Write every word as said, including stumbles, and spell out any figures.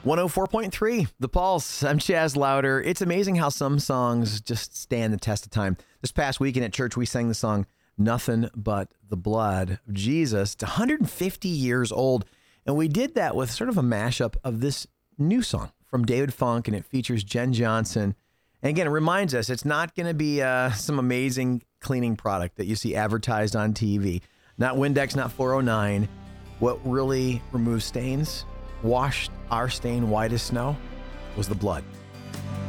one oh four point three, The Pulse. I'm Chaz Louder. It's amazing how some songs just stand the test of time. This past weekend at church, we sang the song Nothing But the Blood of Jesus. It's one hundred fifty years old. And we did that with sort of a mashup of this new song from David Funk, and it features Jen Johnson. And again, it reminds us it's not going to be uh, some amazing cleaning product that you see advertised on T V. Not Windex, not four oh nine. What really removes stains, washed our stain white as snow, was the blood.